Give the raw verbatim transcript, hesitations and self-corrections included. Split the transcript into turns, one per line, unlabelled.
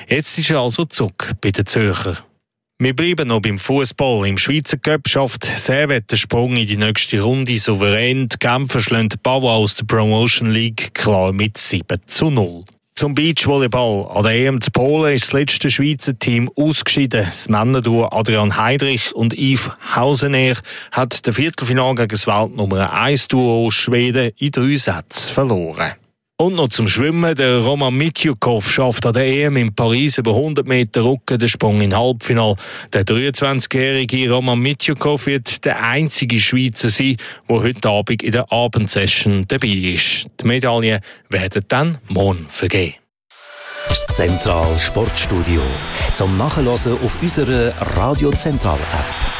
Jetzt ist er also zurück bei den Zürcher. Wir bleiben noch beim Fußball. Im Schweizer Cup schafft Servette den Sprung in die nächste Runde souverän. Die Genfer schlagen Bauer aus der Promotion League klar mit sieben zu null. Zum Beachvolleyball. An der E M zu Polen ist das letzte Schweizer Team ausgeschieden. Das Männerduo Adrian Heidrich und Yves Hausener hat das Viertelfinale gegen das Weltnummer eins Duo aus Schweden in drei Sätzen verloren. Und noch zum Schwimmen. Der Roman Mitjukov schafft an der E M in Paris über hundert Meter Rücken den Sprung in Halbfinale. Der dreiundzwanzigjährige Roman Mitjukov wird der einzige Schweizer sein, der heute Abend in der Abendsession dabei ist. Die Medaillen werden dann morgen vergeben.
Das Zentral Sportstudio zum Nachhören auf unserer Radio Zentral App.